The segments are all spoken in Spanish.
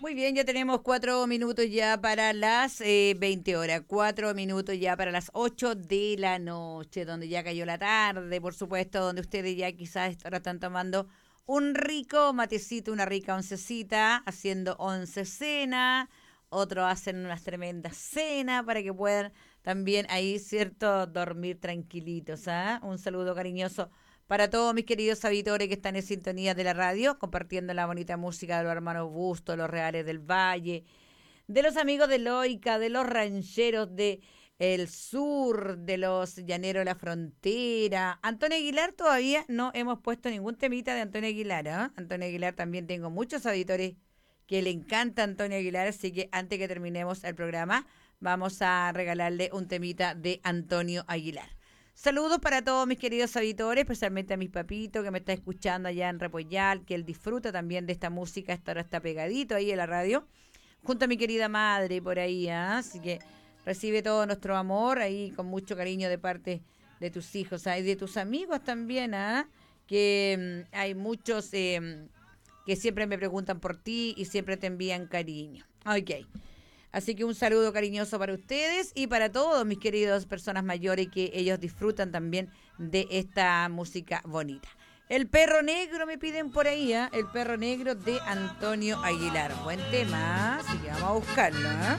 Muy bien, ya tenemos 4 minutos ya para las 20 horas, 4 minutos ya para las 8 de la noche, donde ya cayó la tarde, por supuesto, donde ustedes ya quizás ahora están tomando un rico matecito, una rica oncecita, haciendo once cena, otros hacen unas tremendas cenas para que puedan también ahí, ¿cierto?, dormir tranquilitos, ¿ah? Un saludo cariñoso para todos mis queridos auditores que están en sintonía de la radio, compartiendo la bonita música de los hermanos Bustos, los Reales del Valle, de los amigos de Loica, de los rancheros de el sur, de los llaneros de la frontera. Antonio Aguilar todavía no hemos puesto ningún temita de Antonio Aguilar, ¿eh? Antonio Aguilar también tengo muchos auditores que le encanta Antonio Aguilar, así que antes que terminemos el programa, vamos a regalarle un temita de Antonio Aguilar. Saludos para todos mis queridos auditores, especialmente a mis papitos que me está escuchando allá en Repollal, que él disfruta también de esta música, esta hora está pegadito ahí en la radio, junto a mi querida madre por ahí, ¿eh? Así que recibe todo nuestro amor ahí con mucho cariño de parte de tus hijos, ¿eh? Y de tus amigos también, ¿eh? Que hay muchos que siempre me preguntan por ti y siempre te envían cariño. Ok. Así que un saludo cariñoso para ustedes y para todos mis queridos personas mayores que ellos disfrutan también de esta música bonita. El perro negro me piden por ahí, ¿eh? El perro negro de Antonio Aguilar. Buen tema, así que vamos a buscarlo, ¿eh?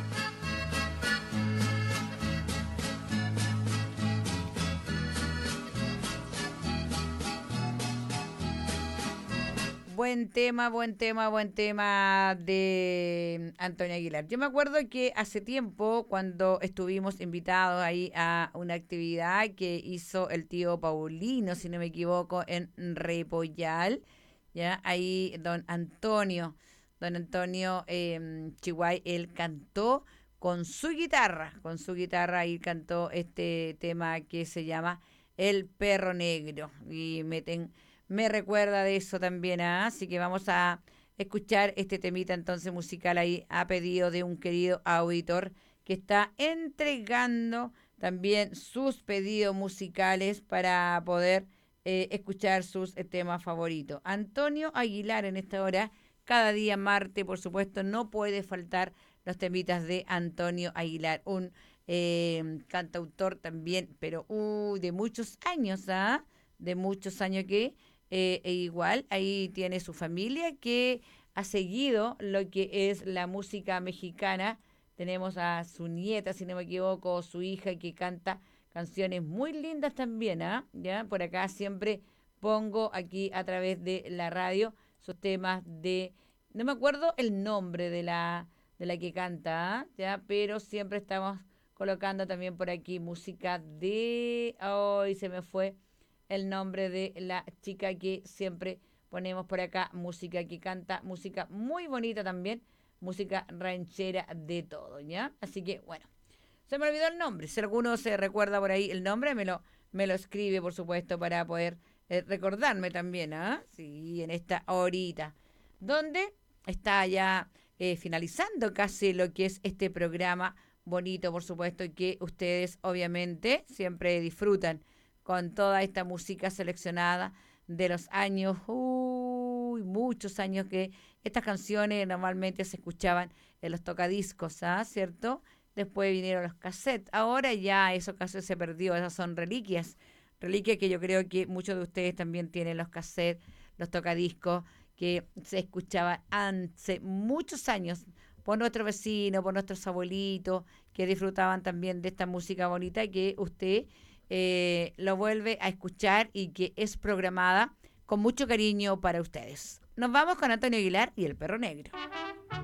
Buen tema, buen tema, buen tema de Antonio Aguilar. Yo me acuerdo que hace tiempo, cuando estuvimos invitados ahí a una actividad que hizo el tío Paulino, si no me equivoco, en Repollal, ya ahí don Antonio Chihuay, él cantó con su guitarra ahí cantó este tema que se llama El Perro Negro. Y me recuerda de eso también, ¿ah? Así que vamos a escuchar este temita entonces musical ahí a pedido de un querido auditor que está entregando también sus pedidos musicales para poder escuchar sus temas favoritos. Antonio Aguilar en esta hora, cada día martes, por supuesto, no puede faltar los temitas de Antonio Aguilar, un cantautor también, pero de muchos años, ¿ah? De muchos años que e igual ahí tiene su familia que ha seguido lo que es la música mexicana. Tenemos a su nieta, si no me equivoco, su hija que canta canciones muy lindas también, ¿ah? Ya por acá siempre pongo aquí a través de la radio sus temas de, no me acuerdo el nombre de la que canta, ¿ah? Ya, pero siempre estamos colocando también por aquí música de, hoy se me fue el nombre de la chica que siempre ponemos por acá, música que canta, música muy bonita también, música ranchera de todo, ¿ya? Así que, bueno, se me olvidó el nombre, si alguno se recuerda por ahí el nombre, me lo escribe, por supuesto, para poder recordarme también, ¿ah? Sí, en esta horita, donde está ya finalizando casi lo que es este programa bonito, por supuesto, y que ustedes obviamente siempre disfrutan con toda esta música seleccionada de los años, muchos años que estas canciones normalmente se escuchaban en los tocadiscos, ¿ah? ¿Cierto? Después vinieron los cassettes. Ahora ya eso casi se perdió, esas son reliquias. Reliquias que yo creo que muchos de ustedes también tienen los cassettes, los tocadiscos, que se escuchaban hace muchos años por nuestros vecinos, por nuestros abuelitos, que disfrutaban también de esta música bonita y que usted lo vuelve a escuchar y que es programada con mucho cariño para ustedes. Nos vamos con Antonio Aguilar y el Perro Negro.